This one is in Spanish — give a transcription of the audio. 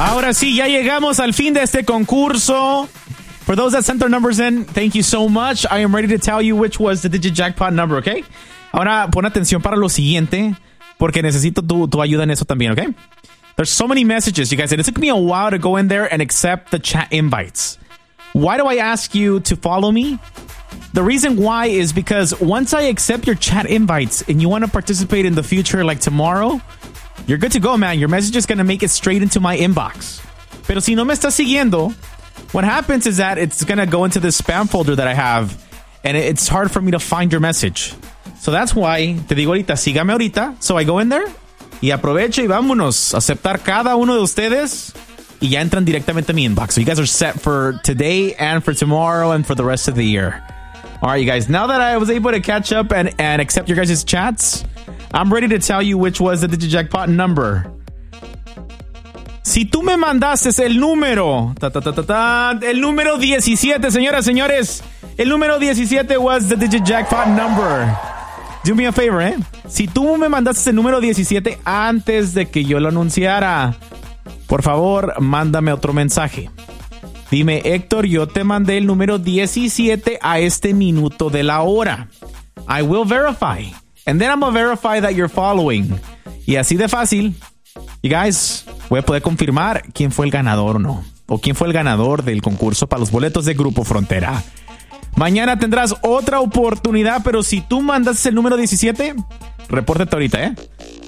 Ahora sí, ya llegamos al fin de este concurso. For those that sent their numbers in, thank you so much. I am ready to tell you which was the digit jackpot number, okay? Ahora pon atención para lo siguiente, porque necesito tu ayuda en eso también, okay? There's so many messages, you guys, and it took me a while to go in there and accept the chat invites. Why do I ask you to follow me? The reason why is because once I accept your chat invites and you want to participate in the future like tomorrow, you're good to go, man. Your message is going to make it straight into my inbox. Pero si no me estás siguiendo, what happens is that it's going to go into this spam folder that I have, and it's hard for me to find your message. So that's why te digo ahorita, sígame ahorita. So I go in there y aprovecho y vámonos a aceptar cada uno de ustedes y ya entran directamente a mi inbox. So you guys are set for today and for tomorrow and for the rest of the year. All right, you guys, now that I was able to catch up and accept your guys' chats, I'm ready to tell you which was the digit jackpot number. Si tú me mandaste el número, el número 17, señoras, señores, el número 17 was the digit jackpot number. Do me a favor, ¿eh? Si tú me mandaste el número 17 antes de que yo lo anunciara, por favor, mándame otro mensaje. Dime, Héctor, yo te mandé el número 17 a este minuto de la hora. I will verify. And then I'm going to verify that you're following. Y así de fácil, you guys, voy a poder confirmar quién fue el ganador o no. O quién fue el ganador del concurso para los boletos de Grupo Frontera. Mañana tendrás otra oportunidad, pero si tú mandas el número 17, repórtate ahorita, ¿eh?